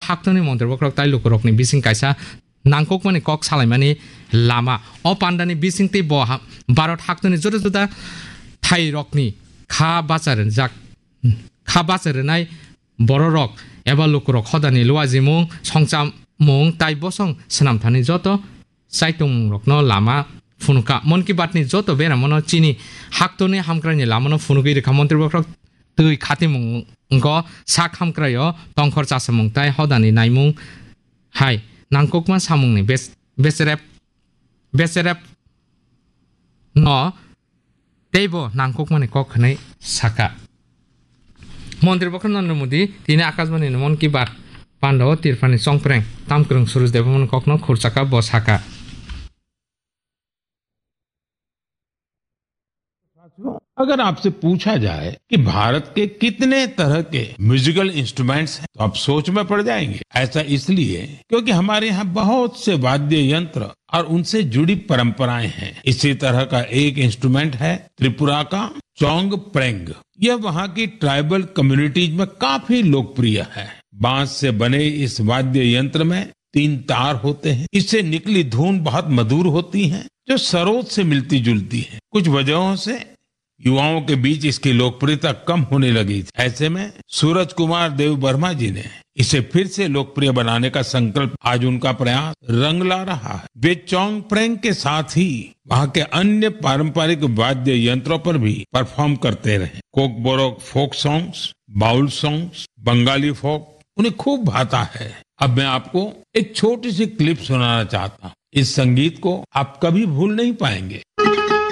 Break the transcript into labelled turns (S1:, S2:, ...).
S1: थाक्तनि मन्त्र बक्रक ताइ लुकुरकनि बिसिं कायसा नांगकमानि कक सालायमानि लामा अ पान्डानि बिसिंति ब भारत थाक्तनि जुदा जुदा थाइ रकनि खा बाचार जाक खा बाचारनाय बर रक एबा लुकुरक हदानि लुवाजिमुं संचामुं ताइ बसं सनामथानि जत साइतुं रकनो लामा फुनुका मन की बातनि जत बेरामनो चिनि हाक्तनि हामक्रायनि लामानो फुनुगि रेखा मन्त्र बक्रक तै खातिमुं सा खामक्रायो तंखर चासमुं ताइ हदानि नायमुं हाय नांगकमा सामुंनि बेसेरेप न तेबो नांगकमानि कखनै साका मन्त्री बक्र नरेन्द्र मोदी तिनी आकाशबाणी मन की बात पांडव तिरफानी संप्रेंग तामक्रंग सुरुज देवमन कखनो खुरचाका बसाका।
S2: अगर आपसे पूछा जाए कि भारत के कितने तरह के म्यूजिकल इंस्ट्रूमेंट्स हैं तो आप सोच में पड़ जाएंगे। ऐसा इसलिए क्योंकि हमारे यहाँ बहुत से वाद्य यंत्र और उनसे जुड़ी परंपराएं हैं। इसी तरह का एक इंस्ट्रूमेंट है त्रिपुरा का चोंग प्रेंग। यह वहाँ की ट्राइबल कम्युनिटीज में काफी लोकप्रिय है। बांस से बने इस वाद्य यंत्र में 3 तार होते हैं। इससे निकली धुन बहुत मधुर होती है जो सरोद से मिलती जुलती है। कुछ वजहों से युवाओं के बीच इसकी लोकप्रियता कम होने लगी थी। ऐसे में सूरज कुमार देव वर्मा जी ने इसे फिर से लोकप्रिय बनाने का संकल्प, आज उनका प्रयास रंग ला रहा है। वे चोंग प्रेंग के साथ ही वहाँ के अन्य पारंपरिक वाद्य यंत्रों पर भी परफॉर्म करते रहे। Kokborok folk songs, bowl songs, Bengali फोक उन्हें खूब भाता है। अब मैं आपको एक छोटी सी क्लिप सुनाना चाहता हूँ। इस संगीत को आप कभी भूल नहीं पाएंगे।